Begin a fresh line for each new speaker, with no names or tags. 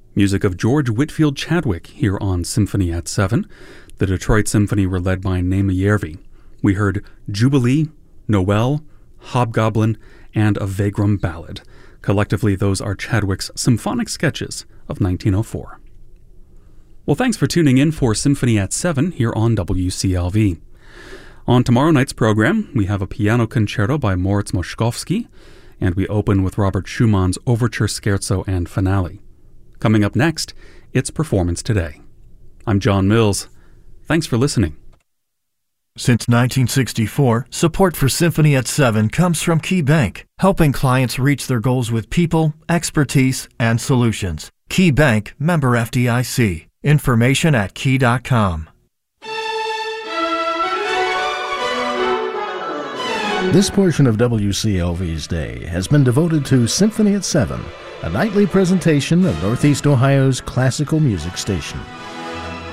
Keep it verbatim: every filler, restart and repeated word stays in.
Music of George Whitfield Chadwick here on Symphony at seven. The Detroit Symphony were led by Naima Järvi. We heard Jubilee, Noel, Hobgoblin, and a Vagrom Ballad. Collectively, those are Chadwick's symphonic sketches of nineteen oh four. Well, thanks for tuning in for Symphony at seven here on W C L V. On tomorrow night's program, we have a piano concerto by Moritz Moszkowski, and we open with Robert Schumann's Overture, Scherzo, and Finale. Coming up next, it's Performance Today. I'm John Mills. Thanks for listening.
Since nineteen sixty-four, support for Symphony at seven comes from Key Bank, helping clients reach their goals with people, expertise, and solutions. Key Bank, member F D I C. Information at key dot com.
This portion of W C L V's day has been devoted to Symphony at seven, a nightly presentation of Northeast Ohio's classical music station.